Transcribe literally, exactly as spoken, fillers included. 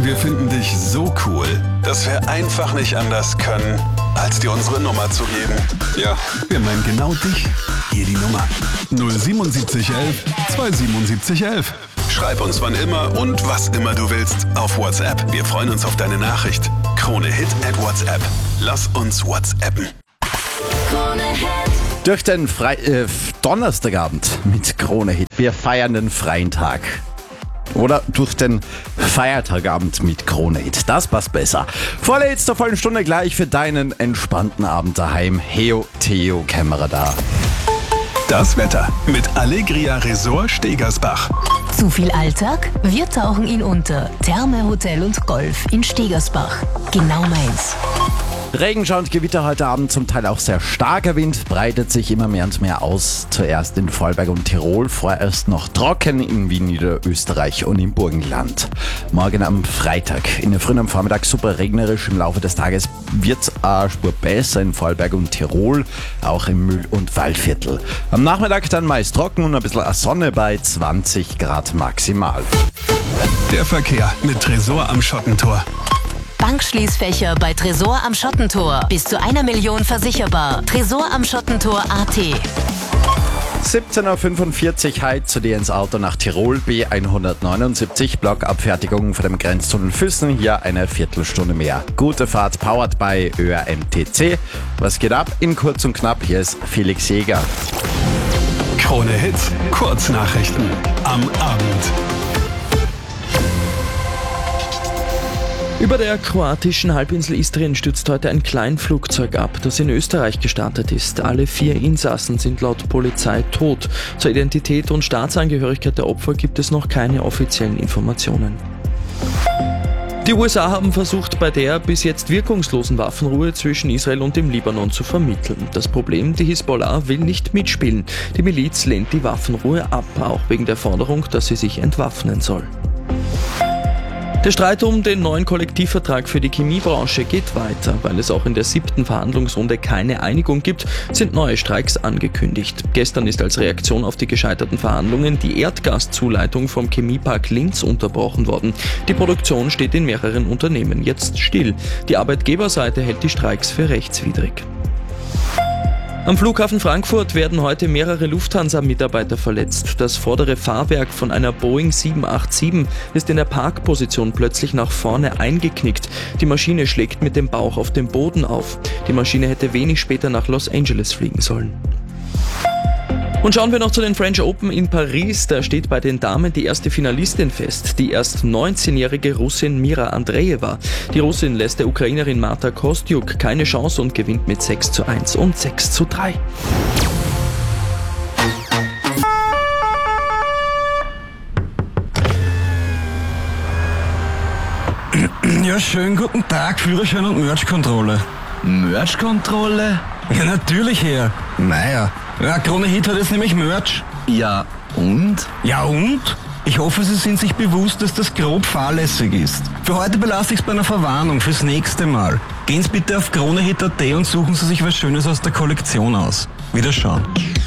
Wir finden dich so cool, dass wir einfach nicht anders können, als dir unsere Nummer zu geben. Ja, wir meinen genau dich. Hier die Nummer. null siebenundsiebzig elf zweihundertsiebenundsiebzig elf. Schreib uns wann immer und was immer du willst auf WhatsApp. Wir freuen uns auf deine Nachricht. Krone Hit at WhatsApp. Lass uns WhatsAppen. Krone Hit. Durch den Fre- äh, Donnerstagabend mit Krone Hit. Wir feiern den freien Tag. Oder durch den Feiertagabend mit Krone Hit. Das passt besser. Vor der letzten vollen Stunde gleich für deinen entspannten Abend daheim. Heo Theo Kämmerer da. Das Wetter mit Allegria Resort Stegersbach. Zu viel Alltag? Wir tauchen ihn unter. Therme, Hotel und Golf in Stegersbach. Genau meins. Regenschauer und Gewitter heute Abend, zum Teil auch sehr starker Wind, breitet sich immer mehr und mehr aus. Zuerst in Vorarlberg und Tirol, vorerst noch trocken in Wien, Niederösterreich und im Burgenland. Morgen am Freitag, in der frühen am Vormittag super regnerisch, im Laufe des Tages wird es eine Spur besser in Vorarlberg und Tirol, auch im Mühl- und Waldviertel. Am Nachmittag dann meist trocken und ein bisschen Sonne bei zwanzig Grad maximal. Der Verkehr mit Tresor am Schottentor. Bankschließfächer bei Tresor am Schottentor. Bis zu einer Million versicherbar. Tresor am Schottentor punkt a t. siebzehn Uhr fünfundvierzig heute zu dir ins Auto nach Tirol, B hundertneunundsiebzig, Blockabfertigung von dem Grenztunnel Füssen, hier eine Viertelstunde mehr. Gute Fahrt, powered by Ö R M T C. Was geht ab? In kurz und knapp, hier ist Felix Jäger. Krone Hit, Kurznachrichten am Abend. Über der kroatischen Halbinsel Istrien stürzt heute ein Kleinflugzeug ab, das in Österreich gestartet ist. Alle vier Insassen sind laut Polizei tot. Zur Identität und Staatsangehörigkeit der Opfer gibt es noch keine offiziellen Informationen. Die U S A haben versucht, bei der bis jetzt wirkungslosen Waffenruhe zwischen Israel und dem Libanon zu vermitteln. Das Problem, die Hisbollah will nicht mitspielen. Die Miliz lehnt die Waffenruhe ab, auch wegen der Forderung, dass sie sich entwaffnen soll. Der Streit um den neuen Kollektivvertrag für die Chemiebranche geht weiter. Weil es auch in der siebten Verhandlungsrunde keine Einigung gibt, sind neue Streiks angekündigt. Gestern ist als Reaktion auf die gescheiterten Verhandlungen die Erdgaszuleitung vom Chemiepark Linz unterbrochen worden. Die Produktion steht in mehreren Unternehmen jetzt still. Die Arbeitgeberseite hält die Streiks für rechtswidrig. Am Flughafen Frankfurt werden heute mehrere Lufthansa-Mitarbeiter verletzt. Das vordere Fahrwerk von einer Boeing sieben acht sieben ist in der Parkposition plötzlich nach vorne eingeknickt. Die Maschine schlägt mit dem Bauch auf den Boden auf. Die Maschine hätte wenig später nach Los Angeles fliegen sollen. Und schauen wir noch zu den French Open in Paris. Da steht bei den Damen die erste Finalistin fest, die erst neunzehnjährige Russin Mira Andreeva. Die Russin lässt der Ukrainerin Marta Kostyuk keine Chance und gewinnt mit sechs zu eins und sechs zu drei. Ja, schönen guten Tag, Führerschein und Merch-Kontrolle. Merch-Kontrolle? Ja, natürlich, Herr. Naja, ja, Krone Hit hat jetzt nämlich Merch. Ja, und? Ja, und? Ich hoffe, Sie sind sich bewusst, dass das grob fahrlässig ist. Für heute belasse ich es bei einer Verwarnung, fürs nächste Mal. Gehen Sie bitte auf kronehit punkt a t und suchen Sie sich was Schönes aus der Kollektion aus. Wiederschauen.